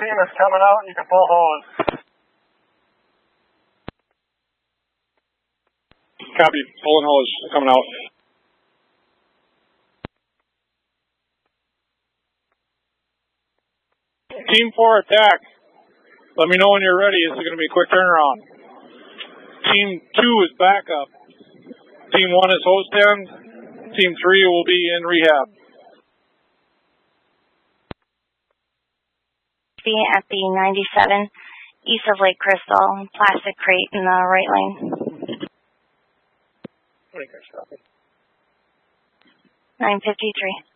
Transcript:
Team is coming out, you can pull hose. Copy, pulling hose, coming out. Team 4, attack. Let me know when you're ready. This is going to be a quick turnaround. Team 2 is backup. Team 1 is hose stand. Team 3 will be in rehab. Be at the 97 east of Lake Crystal, plastic crate in the right lane. 953.